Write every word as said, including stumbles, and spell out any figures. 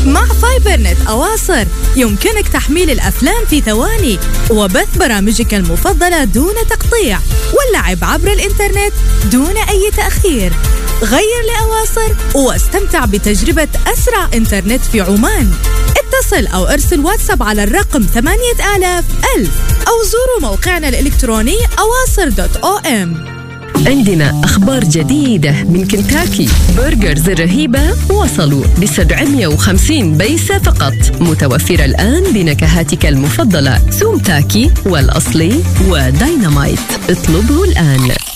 مع فايبر نت أواصر يمكنك تحميل الأفلام في ثواني وبث برامجك المفضلة دون تقطيع واللعب عبر الإنترنت دون أي تأخير. غير لأواصر واستمتع بتجربة أسرع إنترنت في عمان. اتصل أو ارسل واتساب على الرقم ثمانية آلاف ألف أو زوروا موقعنا الإلكتروني أواصر دوت أو إم. عندنا أخبار جديدة من كنتاكي. برجرز الرهيبة وصلوا بسبعمية وخمسين بيسة فقط، متوفرة الآن بنكهاتك المفضلة سوم تاكي والأصلي وداينامايت. اطلبه الآن.